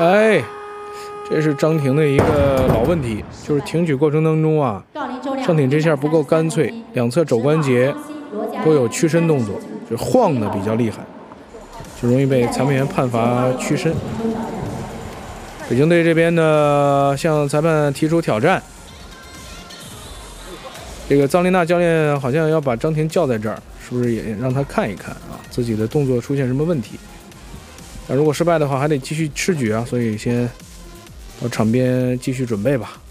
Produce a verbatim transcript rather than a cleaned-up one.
哎，这是张婷的一个老问题，就是挺举过程当中啊，上挺这下不够干脆，两侧肘关节都有屈伸动作，就晃的比较厉害，就容易被裁判员判罚屈伸。北京队这边呢，向裁判提出挑战。这个臧丽娜教练好像要把张婷叫在这儿，是不是也让他看一看啊，自己的动作出现什么问题？那如果失败的话，还得继续吃举啊，所以先到场边继续准备吧。